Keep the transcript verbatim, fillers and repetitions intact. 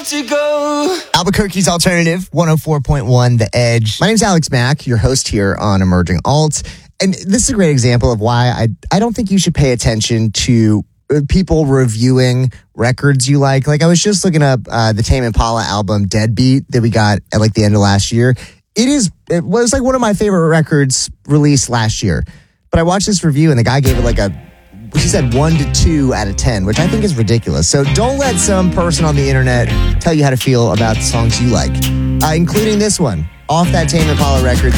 to go. Albuquerque's Alternative, one oh four point one The Edge. My name's Alex Mack, your host here on Emerging Alt. And this is a great example of why I, I don't think you should pay attention to people reviewing records you like. Like, I was just looking up uh, the Tame Impala album Deadbeat that we got at like the end of last year. It is, it was like one of my favorite records released last year. But I watched this review and the guy gave it like a, he said one to two out of ten, which I think is ridiculous. So don't let some person on the internet tell you how to feel about the songs you like, uh, including this one off that Tame Impala record.